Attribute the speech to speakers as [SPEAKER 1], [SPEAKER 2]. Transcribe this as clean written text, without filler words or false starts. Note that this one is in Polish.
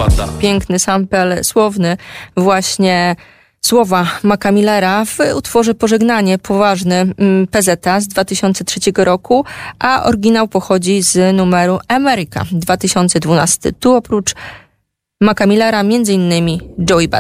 [SPEAKER 1] spada.
[SPEAKER 2] Piękny sample słowny, właśnie słowa Maca Millera w utworze Pożegnanie, poważny PZ z 2003 roku, a oryginał pochodzi z numeru America 2012. Tu oprócz Maca Millera m.in. Joey Badass.